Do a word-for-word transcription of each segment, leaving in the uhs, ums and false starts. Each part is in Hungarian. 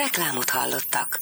Reklámot hallottak.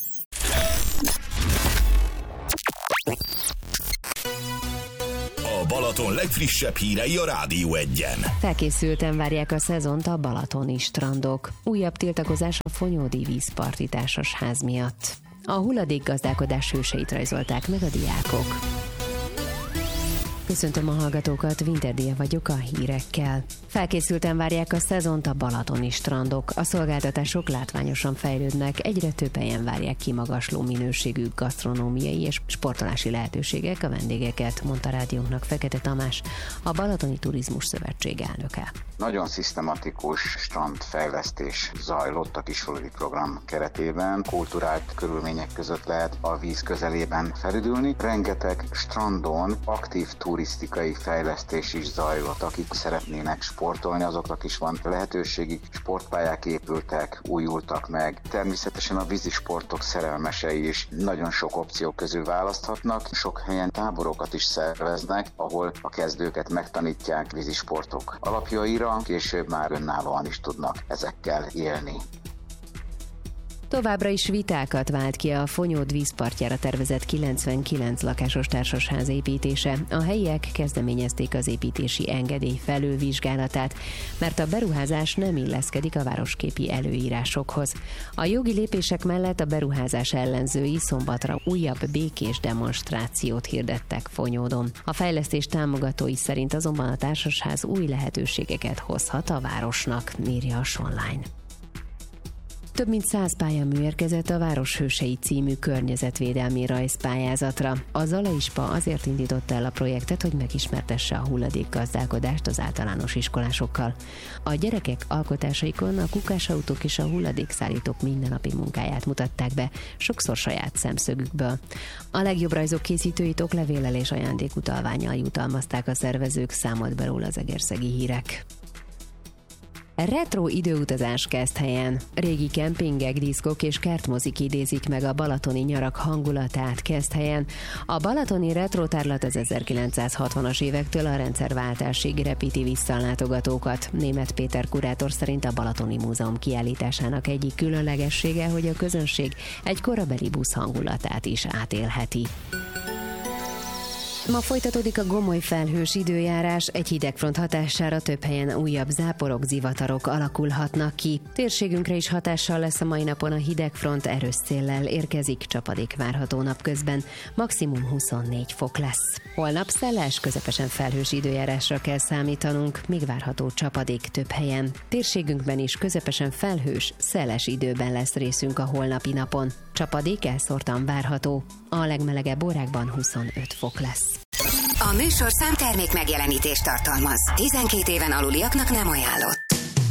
A Balaton legfrissebb hírei a Rádió Egyen. Felkészülten várják a szezont a balatoni strandok. Újabb tiltakozás a Fonyódi vízparti társasház miatt. A hulladékgazdálkodás hőseit rajzolták meg a diákok. Köszöntöm a hallgatókat, Winterdia vagyok a hírekkel. Felkészülten várják a szezont a balatoni strandok. A szolgáltatások látványosan fejlődnek, egyre több helyen várják ki magasló minőségű gasztronómiai és sportolási lehetőségek a vendégeket, mondta rádiónknak Fekete Tamás, a Balatoni Turizmus Szövetség elnöke. Nagyon szisztematikus strandfejlesztés zajlott a Kisfaludy program keretében. Kulturált körülmények között lehet a víz közelében felüdülni. Rengeteg strandon aktív turisztikai fejlesztés is zajlott. Akik szeretnének sportolni, azoknak is van lehetőségük. Sportpályák épültek, újultak meg. Természetesen a vízisportok szerelmesei is nagyon sok opció közül választhatnak. Sok helyen táborokat is szerveznek, ahol a kezdőket megtanítják vízisportok alapjaira, később már önállóan is tudnak ezekkel élni. Továbbra is vitákat vált ki a Fonyód vízpartjára tervezett kilencvenkilenc lakásos társasház építése. A helyiek kezdeményezték az építési engedély felülvizsgálatát, mert a beruházás nem illeszkedik a városképi előírásokhoz. A jogi lépések mellett a beruházás ellenzői szombatra újabb békés demonstrációt hirdettek Fonyódon. A fejlesztés támogatói szerint azonban a társasház új lehetőségeket hozhat a városnak, írja a Sonline. Több mint száz pályamű érkezett a Városhősei című környezetvédelmi rajzpályázatra. A Zalaispa azért indította el a projektet, hogy megismertesse a hulladékgazdálkodást az általános iskolásokkal. A gyerekek alkotásaikon a kukásautók és a hulladékszállítók mindennapi munkáját mutatták be, sokszor saját szemszögükből. A legjobb rajzok készítőit oklevéllel és ajándékutalvánnyal jutalmazták a szervezők, számolt be róla az Egerszegi Hírek. Retro időutazás Keszthelyen. Régi kempingek, diszkok és kertmozik idézik meg a balatoni nyarak hangulatát Keszthelyen. A balatoni retrotárlat az ezerkilencszázhatvanas évektől a rendszerváltásig repíti vissza a látogatókat. Németh Péter kurátor szerint a Balatoni Múzeum kiállításának egyik különlegessége, hogy a közönség egy korabeli busz hangulatát is átélheti. Ma folytatódik a gomoly felhős időjárás, egy hidegfront hatására több helyen újabb záporok, zivatarok alakulhatnak ki. Térségünkre is hatással lesz a mai napon a hidegfront, erős széllel érkezik, csapadék várható napközben, maximum huszonnégy fok lesz. Holnap szeles, közepesen felhős időjárásra kell számítanunk, még várható csapadék több helyen. Térségünkben is közepesen felhős, szeles időben lesz részünk a holnapi napon. Csapadék elszórtan várható, a legmelegebb órákban huszonöt fok lesz. A műsorszám termék megjelenítést tartalmaz. tizenkét éven aluliaknak nem ajánlott.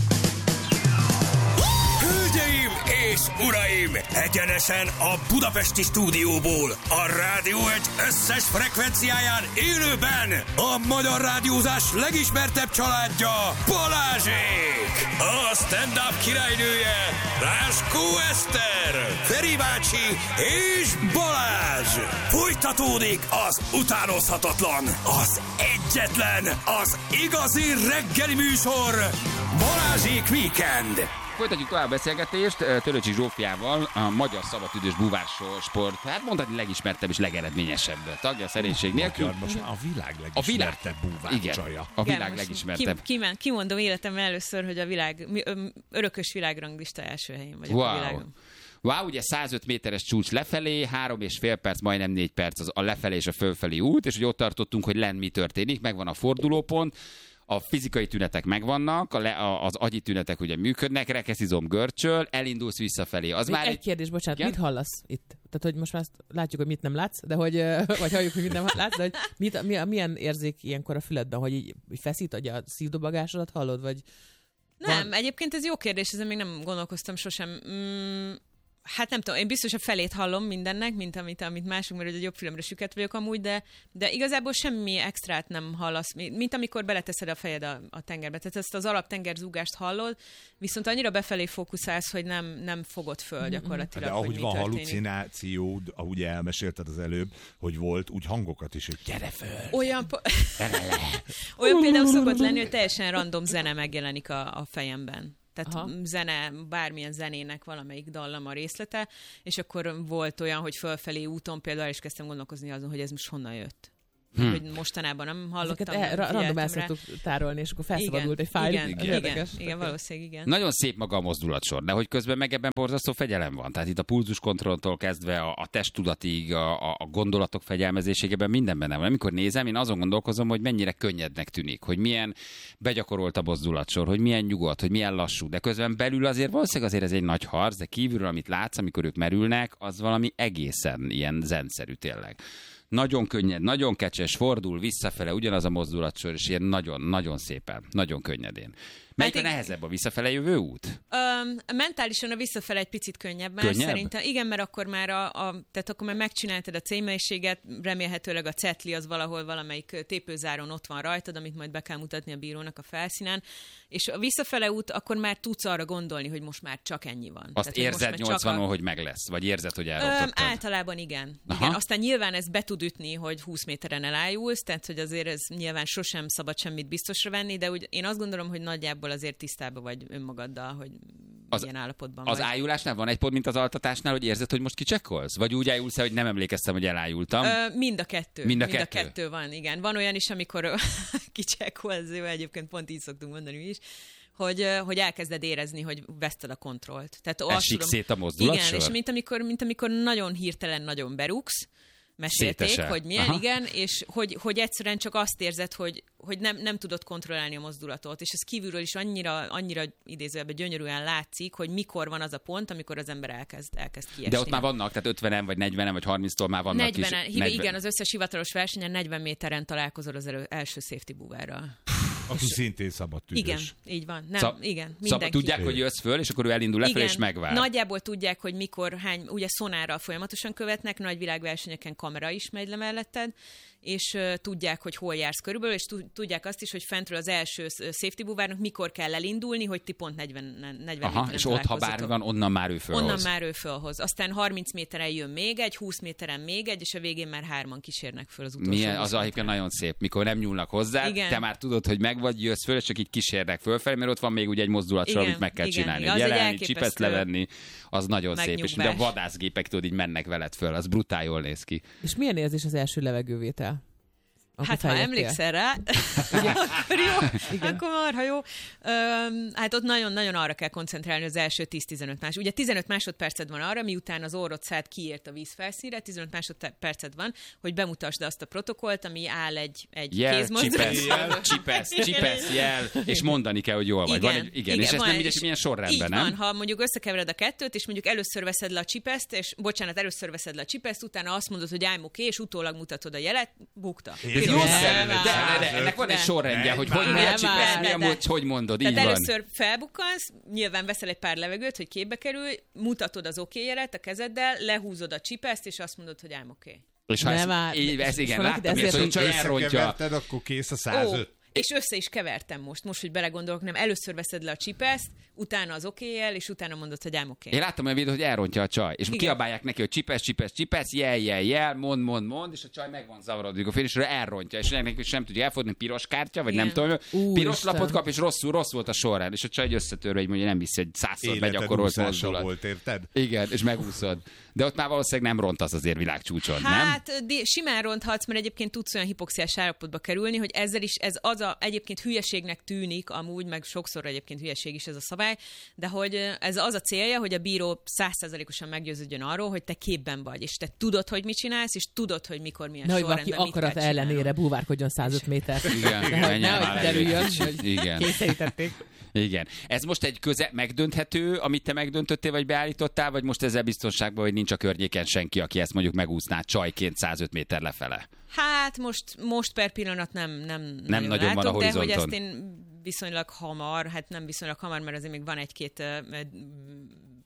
Hölgyeim és uraim! Egyenesen a budapesti stúdióból, a Rádió Egy összes frekvenciáján élőben a magyar rádiózás legismertebb családja, Balázsék! A stand-up királynője, Ráskó Eszter, Feri bácsi és Balázs! Folytatódik az utánozhatatlan, az egyetlen, az igazi reggeli műsor, Balázsék Weekend! Folytatjuk tovább a beszélgetést Töröcsik Zsófiával, a magyar szabadtüdős búvársport, hát mondhatni legismertebb és legeredményesebb tagja, szerénység nélkül. Magyar, most a világ legismertebb búvárcsaja. A világ legismertebb. Ki, ki, kimondom életemben először, hogy a világ, örökös világranglista első helyén vagyok wow. a világon. Wow, ugye százöt méteres csúcs lefelé, három és fél perc, majdnem négy perc az a lefelé és a fölfelé út, és hogy ott tartottunk, hogy lent mi történik, megvan a fordulópont, a fizikai tünetek megvannak, a le, a, az agyi tünetek ugye működnek, rekeszizom görcsöl, elindulsz visszafelé. Az már egy egy kérdés, bocsánat, igen? Mit hallasz itt? Tehát, hogy most már azt látjuk, hogy mit nem látsz, de hogy, vagy halljuk, hogy mit nem látsz, de hogy mit, milyen érzék ilyenkor a füledben, hogy így feszít, hogy a szívdobagásodat hallod, vagy... Nem, van... egyébként ez jó kérdés, ezen még nem gondolkoztam sosem. Mm, hát nem tudom, én biztos a felét hallom mindennek, mint amit, amit mások, mert ugye jobb fülemre süket vagyok amúgy, de, de igazából semmi extrát nem hallasz, mint amikor beleteszed a fejed a, a tengerbe. Tehát ezt az alaptengerzúgást hallod, viszont annyira befelé fókuszálsz, hogy nem, nem fogod föl gyakorlatilag, de hogy ahogy mi van történik. halucinációd, ahogy elmesélted az előbb, hogy volt úgy hangokat is, hogy gyere föl! Olyan, po- Olyan például szokott lenni, hogy teljesen random zene megjelenik a, a fejemben. tehát Aha. zene, bármilyen zenének valamelyik dallama részlete, és akkor volt olyan, hogy fölfelé úton például is kezdtem gondolkozni azon, hogy ez most honnan jött. Hmm. Hogy mostanában nem hallottam. Ezeket el, random el szoktuk tárolni, és akkor felszabadult egy fájl. Igen, igen, igen, igen, valószínűleg igen. Nagyon szép maga a mozdulatsor, de hogy közben meg ebben borzasztó fegyelem van. Tehát itt a pulzuskontrolltól kezdve a, a testtudatig, a, a gondolatok fegyelmezésében minden benne van. Amikor nézem, én azon gondolkozom, hogy mennyire könnyednek tűnik, hogy milyen begyakorolt a mozdulatsor, hogy milyen nyugodt, hogy milyen lassú, de közben belül azért valószínűleg azért ez egy nagy harc, de kívülről, amit látsz, amikor ők merülnek, az valami egészen ilyen zenszerű tényleg. Nagyon könnyed, nagyon kecses, fordul visszafele, ugyanaz a mozdulatsor, és ilyen nagyon-nagyon szépen, nagyon könnyedén. Melyik a nehezebb, a visszafele jövő út? Um, mentálisan a visszafele egy picit könnyebb már könnyebb? Szerintem. Igen, mert akkor már, a, a, tehát akkor már megcsináltad a címmelyiséget, remélhetőleg a cetli az valahol valamelyik tépőzáron ott van rajtad, amit majd be kell mutatni a bírónak a felszínen, és a visszafele út, akkor már tudsz arra gondolni, hogy most már csak ennyi van. Azt tehát, érzed nyolcvanon, a... hogy meg lesz? Vagy érzed, hogy elrontottad? Um, általában igen. igen. Aztán nyilván ez be tud ütni, hogy húsz méteren elájulsz, tehát hogy azért ez nyilván sosem szabad semmit biztosra venni, de úgy én azt gondolom, hogy nagyjából azért tisztában vagy önmagaddal, hogy az, milyen állapotban az vagy. ájulásnál van egy pont, mint az altatásnál, hogy érzed, hogy most kicsekkolsz? Vagy úgy ájulsz, hogy nem emlékeztem, hogy elájultam? Ö, mind a kettő. Mind a mind kettő? a kettő van, igen. Van olyan is, amikor kicsekkolsz, egyébként pont így szoktunk mondani mi is, hogy, hogy elkezded érezni, hogy veszted a kontrollt. Tehát esik szét a mozdulatsor? Igen, és mint amikor, mint amikor nagyon hirtelen nagyon berúgsz, mesélték, Szétesel. hogy milyen, Aha. igen, és hogy, hogy egyszerűen csak azt érzed, hogy, hogy nem, nem tudod kontrollálni a mozdulatot, és ez kívülről is annyira, annyira idézőjelben gyönyörűen látszik, hogy mikor van az a pont, amikor az ember elkezd, elkezd kiesni. De ott már vannak, tehát ötvenen, vagy negyvenen, vagy harminctól már vannak negyvenen, is. negyven. Igen, az összes hivatalos versenyen negyven méteren találkozol az elő, első safety búvárral. Aki szintén szabad tüdős. Igen, így van. Nem, Szab- igen, szab- mindenki. tudják, hogy jössz föl, és akkor ő elindul lefelé, igen, és megvár. Nagyjából tudják, hogy mikor, hány, ugye szonárral folyamatosan követnek, nagy világversenyeken kamera is megy le melletted, és uh, tudják, hogy hol jársz körülbelül, és tudják azt is, hogy fentről az első safety búvárnak mikor kell elindulni, hogy ti pont negyven, negyven Aha, és ott, ha bármi van, onnan már ő fölhoz. Onnan már ő fölhoz. Aztán harminc méteren jön még egy, húsz méteren még egy, és a végén már hárman kísérnek föl az utolsó. Milyen, az egyébként nagyon szép, mikor nem nyúlnak hozzá, igen. Te már tudod, hogy megvagy, jössz föl, és csak így kísérnek fölfelé, mert ott van még ugye egy mozdulatsor, amit meg kell igen, csinálni. Igen, Jelenni, csipeszt levenni, az nagyon szép. És ugye a vadászgépek tudod, így mennek veled föl, az brutál jól néz ki. És milyen érzés az első levegővétel? Akkor hát, feljöttél. Ha emlékszel rá, akkor jó, igen. Akkor marha jó. Öm, hát ott nagyon-nagyon arra kell koncentrálni az első tíz-tizenöt másodperc. Ugye tizenöt másodperced van arra, miután az orrod szállt kiért a víz felszínre, tizenöt másodperced van, hogy bemutasd azt a protokollt, ami áll egy, egy jel, kézmozdulat. Csipesz, csipesz, jel, és mondani kell, hogy jól vagy. Igen, van egy, igen, igen, és ezt van, nem mindegy, milyen sorrendben, nem? Van, ha mondjuk összekevered a kettőt, és mondjuk először veszed le a csipeszt, és bocsánat, először veszed le a csipeszt, utána azt mondod, hogy I'm okay, és utólag mutatod a jelet, bukta. Jó, de, de, de ennek van egy sorrendje, hogy hogy mi a csipesz, mi a hogy mondod, így van. Tehát van. először felbukkansz, nyilván veszel egy pár levegőt, hogy képbe kerülj, mutatod az oké jelet a kezeddel, lehúzod a csipeszt, és azt mondod, hogy I'm okay. És ha ez, így, ez igen, láttam, hogy a csaj elrontja. Akkor kész a százöt. És össze is kevertem most, most, hogy belegondolok, nem, először veszed le a csipeszt, utána az okéjel, és utána mondod, hogy I'm okay. Én láttam olyan videót, hogy elrontja a csaj, és kiabálják neki, hogy csipesz, csipesz, csipesz, jel, jel, jel, mond, mond, mond, és a csaj meg van zavarodva, a fél, és elrontja, és neki sem tudja elfordulni, piros kártya, vagy igen. nem tudom, Ú, piros Isten. lapot kap, és rosszul, rossz volt a sorrend, és a csaj összetörve, hogy mondja, nem hiszi, hogy százszor begyakorolt mozdulat. Volt, érted? Igen, és megúszod. De ott már valószínűleg nem rontasz azért világcsúcson, hát, nem? Hát simán ronthatsz, mert egyébként tudsz olyan hipoxiás állapotba kerülni, hogy ezzel is ez az a egyébként hülyeségnek tűnik, amúgy, meg sokszor egyébként hülyeség is ez a szabály, de hogy ez az a célja, hogy a bíró száz százalékosan meggyőződjön arról, hogy te képben vagy, és te tudod, hogy mit csinálsz, és tudod, hogy mikor milyen sorrendben mit kell csinálni. Akarat ellenére búvárkodjon százöt méter. Igen, nehogy derüljön, hogy kényszerítették. Igen. Ez most egy köze megdönthető, amit te megdöntöttél, vagy beállítottál, vagy most ezzel biztonságban, hogy nincs a környéken senki, aki ezt mondjuk megúszná csajként százöt méter lefele? Hát most, most per pillanat nem, nem, nem nagyon, nagyon látok, van a horizonton. De hogy ezt én viszonylag hamar, hát nem viszonylag hamar, mert azért még van egy-két uh,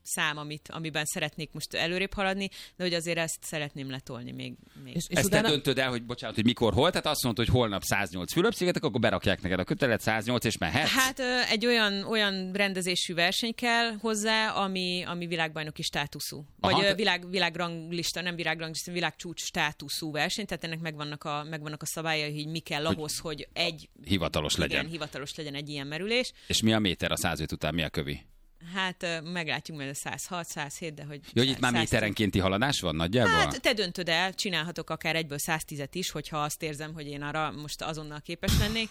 szám, amit, amiben szeretnék most előrébb haladni, de hogy azért ezt szeretném letolni még. még. És, és Ezt utána... te döntöd el, hogy bocsánat, hogy mikor, hol, tehát azt mondod, hogy holnap száznyolc Fülöp-szigetek, akkor berakják neked a kötelet száznyolc, és mehetsz? Hát egy olyan, olyan rendezésű verseny kell hozzá, ami, ami világbajnoki státuszú. Vagy Aha, te... világ, világranglista, nem világranglista, világcsúcs státuszú verseny, tehát ennek megvannak a, megvannak a szabályai, hogy mi kell hogy ahhoz, hogy egy... Hivatalos legyen. Igen, hivatalos legyen egy ilyen merülés. És mi a méter a százöt után, mi a kövi? Hát meglátjuk majd a száz hat, száz hét, de hogy... Jó, hogy itt már száz tíz méterenkénti haladás van nagyjából? Hát te döntöd el, csinálhatok akár egyből száztízet is, hogyha azt érzem, hogy én arra most azonnal képes lennék,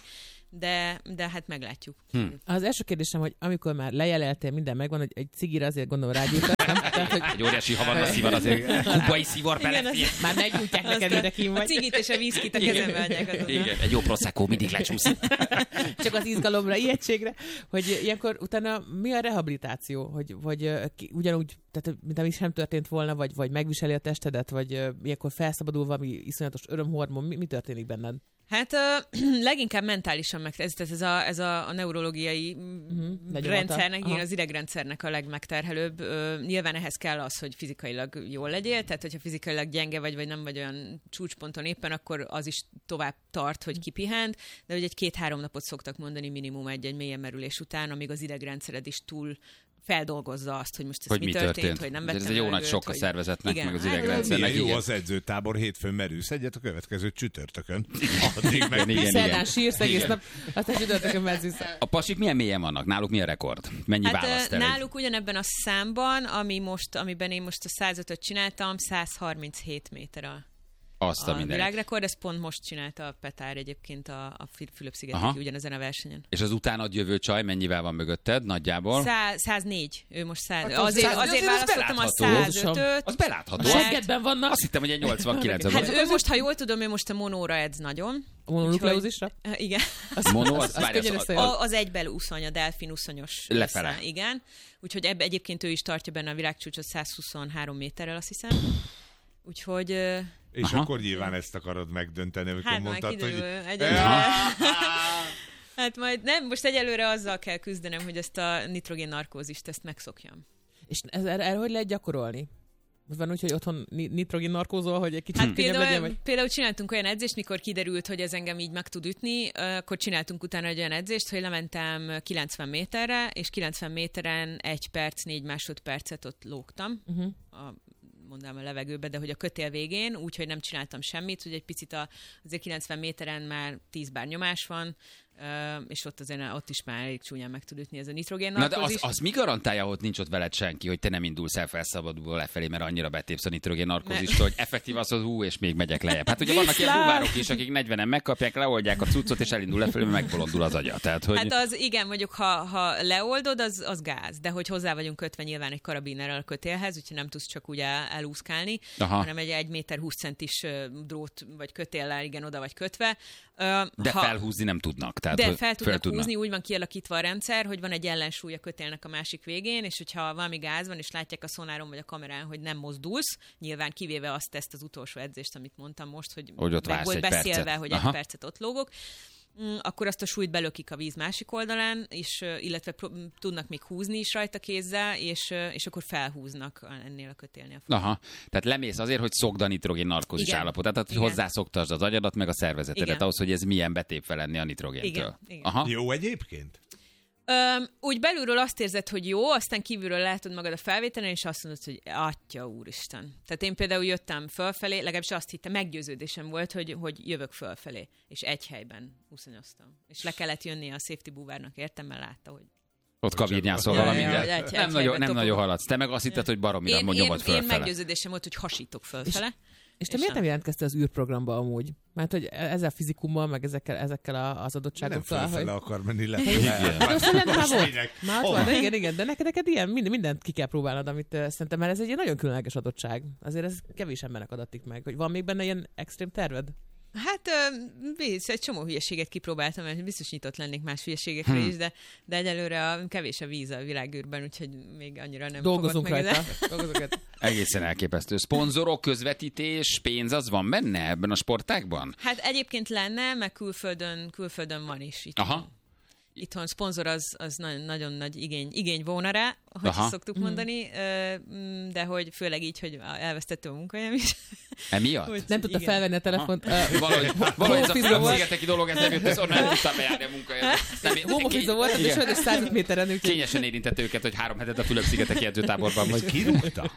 de, de hát meglátjuk. Hm. Az első kérdésem, hogy amikor már lejeleltél, minden megvan, hogy egy cigire azért gondolom rágyújtad, nem? Tehát, hogy... Egy óriási havanna szívar azért, kubai szívar belefér. Már meggyújtják neked, mire kín A vagy. cigit és a viszkit a kezembe adják. Igen, egy jó prosecco mindig lecsúsz. Csak az izgalomra, ijegységre, hogy ilyenkor utána mi a rehabilitáció? Hogy, hogy ki, ugyanúgy, tehát mint ami sem történt volna, vagy, vagy megviseli a testedet, vagy uh, ilyenkor felszabadul valami iszonyatos örömhormon, mi, mi történik benned? Hát uh, leginkább mentálisan meg, ez, ez, a, ez a, a neurológiai uh-huh, rendszernek, igen, az idegrendszernek a legmegterhelőbb. Uh, nyilván ehhez kell az, hogy fizikailag jól legyél, tehát hogyha fizikailag gyenge vagy, vagy nem vagy olyan csúcsponton éppen, akkor az is tovább tart, hogy kipihent, de hogy egy két-három napot szoktak mondani minimum egy-egy mélyen merülés után, amíg az idegrendszered is túl feldolgozza azt, hogy most ez hogy mi mi történt, történt, hogy nem ez vettem egy jó levegőt, nagy sok a hogy... szervezetnek, igen, meg az hát, idegrendszernek. Milyen jó Igen. az edzőtábor, hétfőn merülsz egyet, a következő csütörtökön. Addig meg Igen, igen, Szerdán igen. sírsz egész nap, aztán csütörtökön mehetsz vissza. A pasik milyen mélyen vannak? Náluk mi a rekord? Mennyi Hát választ el? náluk ugyanebben a számban, ami most, amiben én most a százötöt csináltam, száz harminchét méter a, Azt a a mindenit. világrekord, ezt pont most csinálta a Petár egyébként a, a Fülöp-szigeteki Aha. ugyanezen a versenyen. És az utánad jövő csaj mennyivel van mögötted nagyjából? Szá, száznégy, ő most száz. Hát Hát az azért, száz- azért azért az választottam a belátható. százötöt. Az belátható. A Azt, seggedben vannak. azt hittem, hogy egy nyolcvankilenc. Hát ő most, ha jól tudom, ő most a monóra edz nagyon. A mononukleózisra? Úgyhogy- Igen. Mono, az, az várj, könnyen az, összejön. az, A, az egybel úszony, a delfin úszonyos. Lefele. Össze, igen. Úgyhogy ebbe egyébként ő is tartja benne a világcsúcsot száz huszonhárom méterrel, azt hiszem. Úgyhogy... ö, És Aha. akkor nyilván ezt akarod megdönteni, amikor Hát majd mondtad, hogy... kiderül, egyelőre. Hát majd nem, most egyelőre azzal kell küzdenem, hogy ezt a nitrogén narkózist, ezt megszokjam. És ez, erre, erre hogy lehet gyakorolni? Van úgy, hogy otthon ni- nitrogén narkózol, hogy egy kicsit Hát könnyebb legyen, például, vagy... például csináltunk olyan edzést, mikor kiderült, hogy ez engem így meg tud ütni, akkor csináltunk utána egy olyan edzést, hogy lementem kilencven méterre, és kilencven méteren egy perc, négy másodpercet ott lógtam. Uh-huh. A mondanám a levegőbe, de hogy a kötél végén, úgyhogy nem csináltam semmit, hogy egy picit a, azért kilencven méteren már tíz bár nyomás van, és ott azért ott is már elég csúnyán meg tud ütni ez a nitrogén Na de narkózis. az, az mi garantálja, hogy nincs ott veled senki, hogy te nem indulsz el felszabadulva lefelé, mert annyira betépsz a nitrogén narkózistól, hogy effektív az, hogy hú, és még megyek lejjebb. Hát ugye vannak ilyen buvárok is, akik negyvenen megkapják, leoldják a cuccot, és elindul lefelé, mert megbolondul az agya. Tehát, hogy... Hát az igen, mondjuk ha, ha leoldod, az, az gáz, de hogy hozzá vagyunk kötve nyilván egy karabinerrel a kötélhez, úgyhogy nem tudsz csak úgy el, elúszkálni, Aha. hanem egy egy méter húsz centis ö, drót vagy kötéllel igen oda vagy kötve. Ö, De ha, felhúzni nem tudnak. Tehát, de hogy fel tudnak tudnak. húzni, úgy van kialakítva a rendszer, hogy van egy ellensúly a kötélnek a másik végén, és hogyha valami gáz van, és látják a szonáron vagy a kamerán, hogy nem mozdulsz, nyilván kivéve azt ezt az utolsó edzést, amit mondtam most, hogy, Hogy ott meg vársz volt egy beszélve, percet. hogy Aha. egy percet ott lógok, Mm, akkor azt a súlyt belökik a víz másik oldalán, és, ö, illetve pro- tudnak még húzni is rajta kézzel, és, ö, és akkor felhúznak ennél a kötélnél. Aha, tehát lemész azért, hogy szokd a nitrogén narkózis Igen. állapotát, tehát hogy Igen. hozzászoktasd az agyadat, meg a szervezetedet Igen. ahhoz, hogy ez milyen betépve lenni a nitrogéntől. Igen, igen. Aha. Jó egyébként? Öm, úgy belülről azt érzed, hogy jó, aztán kívülről látod magad a felvételen, és azt mondod, hogy atya úristen. Tehát én például jöttem fölfelé, legalábbis azt hittem, meggyőződésem volt, hogy, hogy jövök fölfelé, és egy helyben úszonyoztam. És le kellett jönni a safety búvárnak, értem, mert látta, hogy... Ott kabírnyászol Ja, valamit, ja, ja, de egy- egy nem, nagyon, helyben nem topog. nagyon haladsz. Te meg azt hitted, hogy baromira Én, nyomod én, én fölfele. meggyőződésem volt, hogy hasítok fölfele. És te És miért nem nem. jelentkeztél az űrprogramba amúgy? Mert hogy ezzel a fizikummal, meg ezekkel, ezekkel a- az Nem adottságokkal, hogy... felfele akar menni le. Hát most lent már volt. tényleg. Már ott Hol van, de van? igen, igen, de neked, neked ilyen, minden, mindent ki kell próbálnod, amit uh, szerintem, mert ez egy ilyen nagyon különleges adottság. Azért ez kevés embernek adatik meg. Hogy van még benne ilyen extrém terved? Hát biztos, egy csomó hülyeséget kipróbáltam, mert biztos nyitott lennék más hülyeségekre Hmm. is, de, de egyelőre a, kevés a víz a világűrben, úgyhogy még annyira nem Dolgozunk fogok meg rajta. ezen. Dolgozunk rajta. Egészen elképesztő. Szponzorok, közvetítés, pénz, az van benne ebben a sportágban? Hát egyébként lenne, meg külföldön, külföldön van is. Itt Aha. itthon szponzor az, az nagyon, nagyon nagy igény, igény volna rá, hogy Aha. szoktuk mondani, de hogy főleg így, hogy elvesztettem a munkahelyem is. Emiatt? Hogy, Nem tudta igen. felvenni a telefont. Valahogy, valahogy ez a Fülöp-szigeteki dolog, ez nem jött, ez onnan nem tudtam bejárni a munkahelyet. Home office volt, és olyan, hogy száz méteren ők. Kényesen érintett őket, hogy három hetet a Fülöp-szigeteki edzőtáborban vagy. Kirúgtak?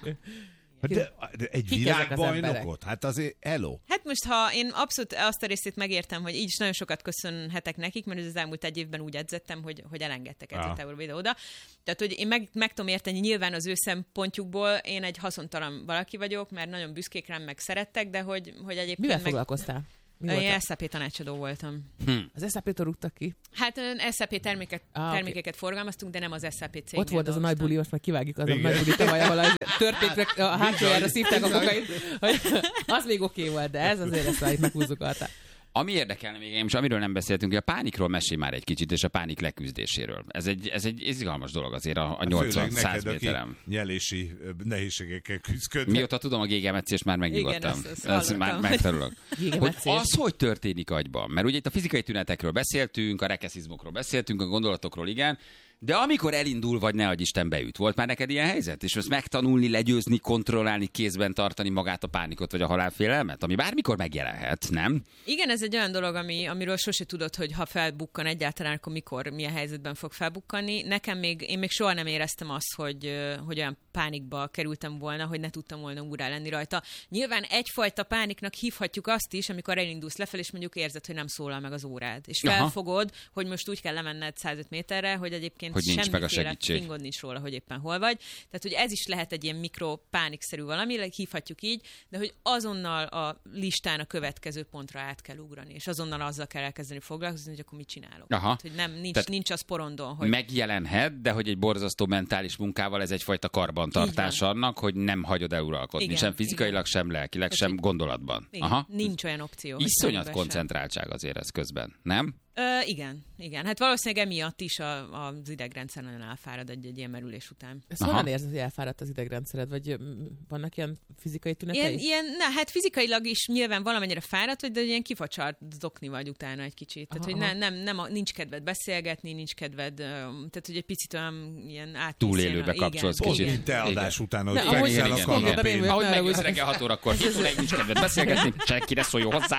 De, de egy Kik ezek az világbajnokot? Hát azért hello. Hát most, ha én abszolút azt a részét megértem, hogy így is nagyon sokat köszönhetek nekik, mert az elmúlt egy évben úgy edzettem, hogy, hogy elengedtek edzőtáborba ide-oda. Tehát, hogy én meg, meg tudom érteni, nyilván az ő szempontból én egy haszontalan valaki vagyok, mert nagyon büszkék rám, meg szerettek, de hogy, hogy egyébként... Mivel meg... foglalkoztál? Mi Én voltál? es á pé tanácsadó voltam. Hm. Az es á pé-től rúgtak ki. Hát es á pé terméket, Ah, termékeket forgalmaztunk, de nem az es á pé cégnél Ott volt az a nagy dolgoztam. buli, most meg kivágjuk az a nagy buli tavaly, ahol a törpéknek a hátsójára szívták a kokain, hogy az még oké volt, de ez azért ezt már meghúzzuk alá. Ami érdekelne még, és amiről nem beszéltünk, hogy a pánikról mesélj már egy kicsit, és a pánik leküzdéséről. Ez egy, ez egy izgalmas dolog azért a, a nyolcvan-száz méterem. Nyelési nehézségekkel küzdködnek. Mióta tudom a gégemetszést, már megnyugodtam. Igen, ezt- ezt Ez már hallottam. megtanulok. Hogy Gégemetszés. az, hogy történik agyban. Mert ugye itt a fizikai tünetekről beszéltünk, a rekeszizmokról beszéltünk, a gondolatokról igen, de amikor elindul, vagy ne adj Isten beüt, volt már neked ilyen helyzet? És ezt megtanulni, legyőzni, kontrollálni, kézben tartani magát a pánikot, vagy a halálfélelmet? Ami bármikor megjelenhet, nem? Igen, ez egy olyan dolog, ami, amiről sose tudod, hogy ha felbukkan egyáltalán, akkor mikor, milyen helyzetben fog felbukkanni. Nekem még, én még soha nem éreztem azt, hogy, ö, hogy olyan pánikba kerültem volna, hogy ne tudtam volna úrrá lenni rajta. Nyilván egyfajta pániknak hívhatjuk azt is, amikor elindulsz lefelé, és mondjuk érzed, hogy nem szólal meg az órád. És Aha. felfogod, hogy most úgy kell lemenned százöt méterre, hogy egyébként Hogy nincs meg a semmiféle segítség. fingod nincs róla, hogy éppen hol vagy. Tehát, hogy ez is lehet egy ilyen mikropánikszerű valami, hívhatjuk így, de hogy azonnal a listán a következő pontra át kell ugrani, és azonnal azzal kell elkezdeni foglalkozni, hogy akkor mit csinálok. Aha. Tehát, hogy nem, nincs, Tehát nincs az porondon, hogy Megjelenhet, de hogy egy borzasztó mentális munkával ez egyfajta karbantartás Így van. annak, hogy nem hagyod eluralkodni. Igen, Sem fizikailag, igen. sem lelkileg, Tehát, sem hogy- gondolatban. igen, Aha. nincs olyan opció. hogy Iszonyat semmibe sem. koncentráltság azért ez közben, nem? Ö, igen, igen. Hát valószínűleg emiatt is a, az idegrendszer nagyon elfárad egy, egy ilyen merülés után. Ezt Aha. honnan érzed, hogy elfáradt az idegrendszered? Vagy mm, vannak ilyen fizikai tünetei? Ilyen, ilyen, na, hát fizikailag is nyilván valamennyire fáradt vagy, de ilyen kifacsart zokni vagy utána egy kicsit. Tehát, Aha, hogy aha. nem, nem, nem a, nincs kedved beszélgetni, nincs kedved, ö, tehát, hogy egy picit olyan ilyen átmész. Túlélőbe ilyen- kapcsolsz igen, Pont kicsit. mint te Igen. adás után, hogy Ne, amúgy fekszel igen, a igen. kanapén. Igen. Ahogy Ne megjössz haragudj. reggel hat órakor, hituleg nincs kedved beszélgetni, senkire szóljon hozzá.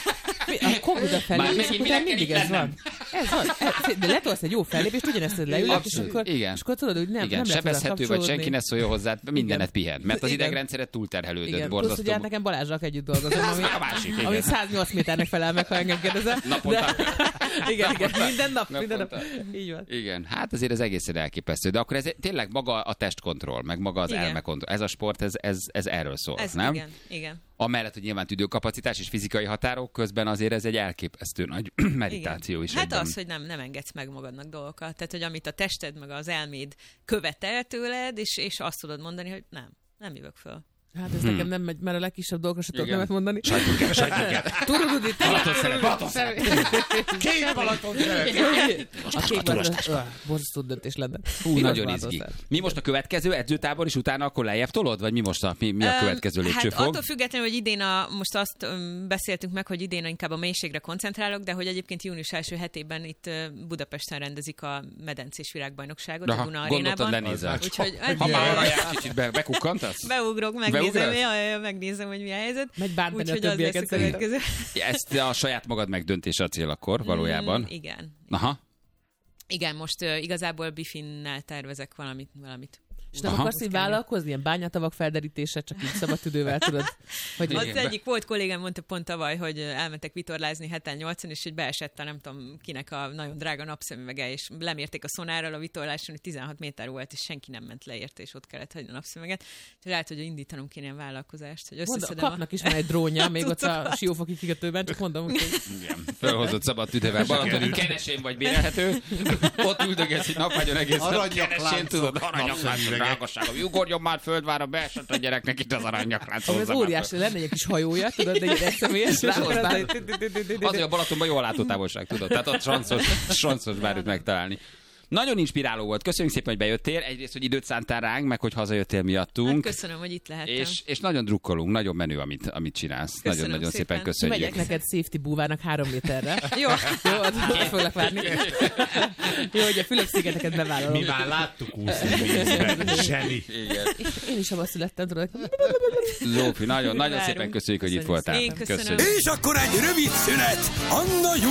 Mi? A komputer fellépés megint után minek mindig kell ez itt van. Ez van. Ez, de letolsz egy jó fellépést, ugyanezt leülök, és Abszolút. akkor, Igen. és akkor tudod, hogy nem, Igen, nem lehet hozzá sebezhető vagy, kapcsolódni. senki ne szóljon hozzá, mindenet pihen, mert az Igen. idegrendszeret túlterhelődött, Igen, plusz borzasztó. ugye hát nekem Balázsral együtt dolgozom, ami, a másik, igen. ami száznyolc méternek felel meg, ha engem kérdezel. Naponta. igen, igen, minden nap, minden nap. Naponta. Így van. Igen, hát azért ez egészen elképesztő. De akkor ez tényleg maga a testkontroll, meg maga az Igen. elmekontroll. Ez a sport, ez, ez, ez erről szól, Ez, nem? igen, igen. Amellett, hogy nyilván tüdőkapacitás és fizikai határok közben azért ez egy elképesztő nagy meditáció Igen. is. Hát egyben. az, hogy nem, nem engedsz meg magadnak dolgokat. Tehát, hogy amit a tested meg az elméd követel tőled, és, és azt tudod mondani, hogy nem, nem jövök föl. Hát ez nekem nem megy, mert a legkisebb dolgokra sem tudok Igen. nemet mondani. Sajtmunket, sajtmunket. Tudod, itt Balaton szeret, Balaton szeret. Két Balaton szeret. A kék Balaton, borzasztó döntés lenne. Hú, Piros nagyon Balaton izgi. szeret. Mi most a következő edzőtábor, és utána akkor lejjebb tolod? Vagy mi most a, mi, mi a Öm, következő Hát lépcsőfog? attól függetlenül, hogy idén a, most azt öm, beszéltünk meg, hogy idén inkább a mélységre koncentrálok, de hogy egyébként június első hetében itt ö, Budapesten rendezik a medencés virágbajnokságot Aha, a Duna gondoltad, arénában. lenézel. Úgyhogy Ha már arra jársz, kicsit be, bekukkantasz? beugrok, megnézem, Beugrasz? jaj, jaj, megnézem, hogy mi a helyzet. Megy bántani a Úgyhogy az lesz többieket a szerintem. következő. Ezt a saját magad megdöntése a cél akkor, valójában. Mm, igen. Aha. Igen, most uh, igazából Bifinnel tervezek valamit. valamit. És nem Aha. akarsz így vállalkozni? Ilyen bányatavak felderítése, csak így szabad tüdővel, tudod? Hogy Az Igen. egyik volt kollégám mondta pont tavaly, hogy elmentek vitorlázni heten nyolcan, és hogy beesett a nem tudom kinek a nagyon drága napszemüvege, és lemérték a szonárral a vitorláson, hogy tizenhat méter volt, és senki nem ment le érte, és ott kellett hagyni a napszemüveget. Úgyhogy lehet, hogy indítanom kéne ilyen vállalkozást, hogy Mondd, összeszedem a... kapnak is van egy drónja, még ott a siófoki kikötőben, csak mondom, hogy Igen. Fölhozott szabad tüdővel. Balatoni kenesén vagy bérelhető. Ott üldögesz egy napágyon egész nap. Aranyakláncok, Kenesén, tudod, aranyakláncok, napszemüvegek. drágasága. Ugorjon már földvára, beesett a gyereknek itt az aranyaklánc. ami az óriási, lenne egy kis hajója, tudod, de egy egyszemélyes. Azért a Balatonban jó a látótávolság, tudod? Tehát ott sanszos, sanszos bármit megtalálni. Nagyon inspiráló volt. Köszönjük szépen, hogy bejöttél. Egyrészt, hogy időt szántál ránk, meg hogy hazajöttél miattunk. Hát köszönöm, hogy itt lehettem. És, és nagyon drukkolunk, nagyon menő, amit, amit csinálsz. Nagyon-nagyon szépen. szépen köszönjük. Megyek neked safety búvának három méterre. Jó. Jó, ott foglak várni. Jó, hogy a Fülöp-szigeteket bevállalom. Mi már láttuk úszni vízben. Zseni. Én is abban születtem, tudod. Zsófi, nagyon, nagyon szépen köszönjük, hogy itt voltál. Én köszönöm. Köszönjük. És akkor egy rövid szünet. Anna